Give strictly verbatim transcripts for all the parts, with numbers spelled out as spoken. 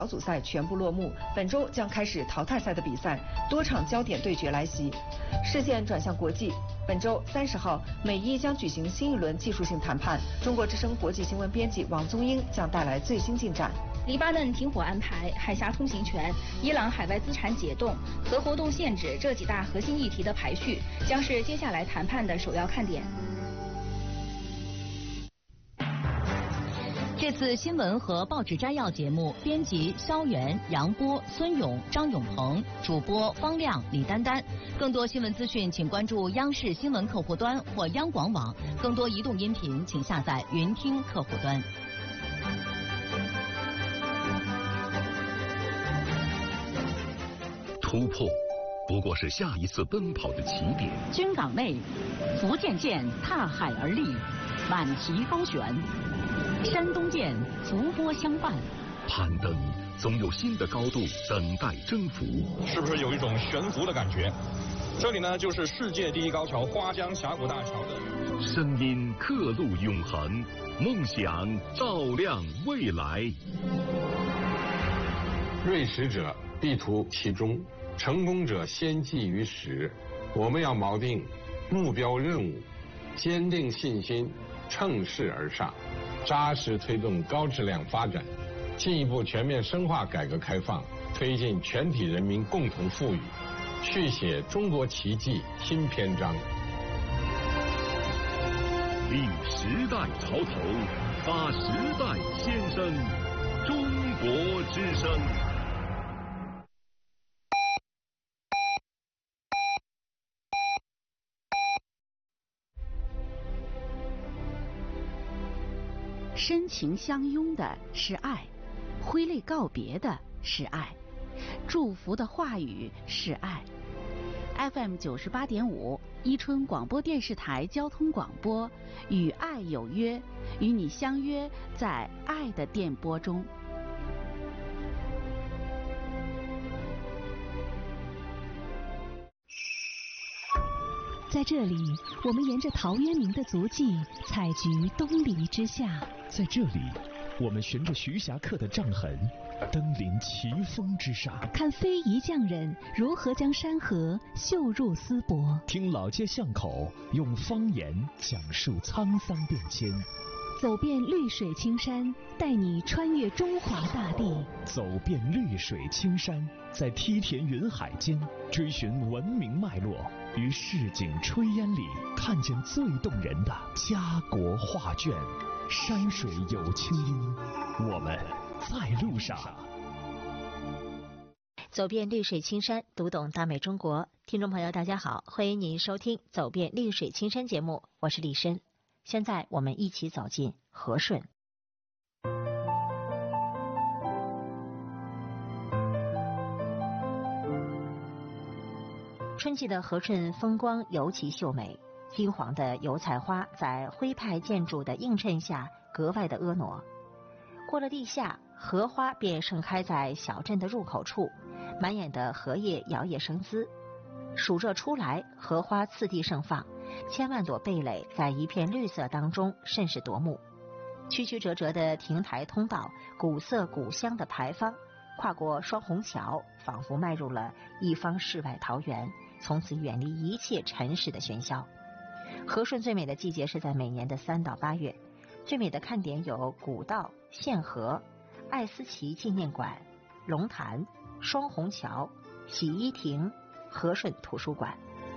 小组赛全部落幕，本周将开始淘汰赛的比赛，多场焦点对决来袭。视线转向国际，本周三十号，美伊将举行新一轮技术性谈判。中国之声国际新闻编辑王宗英将带来最新进展。 黎巴嫩停火安排、海峡通行权、伊朗海外资产解冻、核活动限制这几大核心议题的排序，将是接下来谈判的首要看点。 这次新闻和报纸摘要节目，编辑肖元、杨波、孙勇、张永鹏，主播方亮、李丹丹。更多新闻资讯，请关注央视新闻客户端或央广网。更多移动音频，请下载云听客户端。 突破不过是下一次奔跑的起点。 军港内，福建舰踏海而立，满旗高悬；山东舰伏波相伴。 攀登总有新的高度等待征服。 是不是有一种悬浮的感觉？这里呢，就是世界第一高桥花江峡谷大桥的。 声音刻录永恒，梦想照亮未来。 锐识者必图其中，成功者先记于始。我们要锚定目标任务，坚定信心，乘势而上，扎实推动高质量发展，进一步全面深化改革开放，推进全体人民共同富裕，续写中国奇迹新篇章。 立时代潮头，发时代先声，中国之声。 深情相拥的是爱，挥泪告别的是爱，祝福的话语是爱。F M 九十八点五，伊春广播电视台交通广播，与爱有约，与你相约在爱的电波中。 在这里，我们沿着陶渊明的足迹，采菊东篱之下。 在这里，我们循着徐霞客的杖痕，登临奇峰之上， 看非遗匠人如何将山河绣入丝帛， 听老街巷口用方言讲述沧桑变迁， 走遍绿水青山，带你穿越中华大地。 走遍绿水青山，在梯田云海间追寻文明脉络，于市井炊烟里看见最动人的家国画卷。山水有清音，我们在路上。 走遍绿水青山，读懂大美中国。听众朋友大家好，欢迎您收听走遍绿水青山节目，我是李申。现在我们一起走进和顺。春季的和顺风光尤其秀美，金黄的油菜花在徽派建筑的映衬下格外的婀娜。过了地下，荷花便盛开在小镇的入口处，满眼的荷叶摇曳生姿。暑热初来，荷花次第盛放，千万朵蓓蕾在一片绿色当中甚是夺目。曲曲折折的亭台通道，古色古香的牌坊，跨过双虹桥，仿佛迈入了一方世外桃源，从此远离一切尘世的喧嚣。和顺最美的季节是在每年的三到八月，最美的看点有古道、献河、爱思奇纪念馆、龙潭、双虹桥、洗衣亭、和顺图书馆。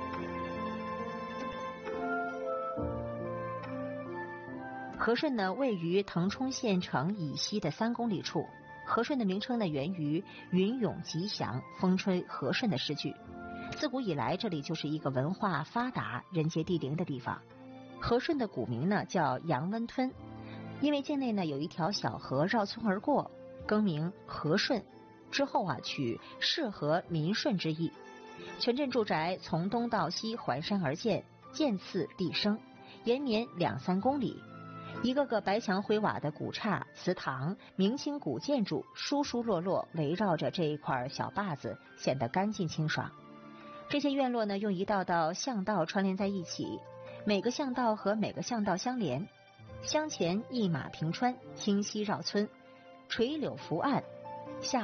和顺呢，位于腾冲县城以西的三公里处。和顺的名称呢，源于云涌吉祥、风吹和顺的诗句。自古以来，这里就是一个文化发达、人杰地灵的地方。和顺的古名呢叫杨温吞，因为境内呢有一条小河绕村而过，更名和顺。之后啊，取适合民顺之意。全镇住宅从东到西环山而建，渐次递升，延绵两三公里。一个个白墙灰瓦的古刹、祠堂、明清古建筑疏疏落落围绕着这一块小坝子，显得干净清爽。这些院落呢，用一道道巷道串联在一起，每个巷道和每个巷道相连，乡前一马平川，清溪绕村，垂柳伏岸，